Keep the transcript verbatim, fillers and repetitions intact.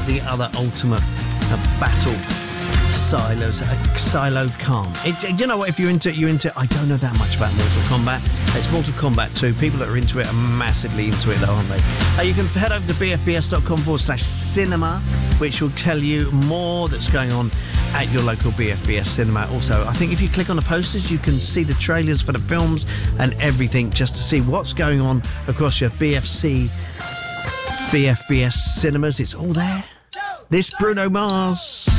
the other ultimate uh, battle. Silos, uh, Silo Khan. It, you know what, if you're into it, you're into it. I don't know that much about Mortal Kombat. It's Mortal Kombat two. People that are into it are massively into it, though, aren't they? Uh, you can head over to bfbs.com forward slash cinema, which will tell you more that's going on at your local B F B S cinema. Also, I think if you click on the posters, you can see the trailers for the films and everything, just to see what's going on across your B F C, B F B S cinemas. It's all there. This Bruno Mars.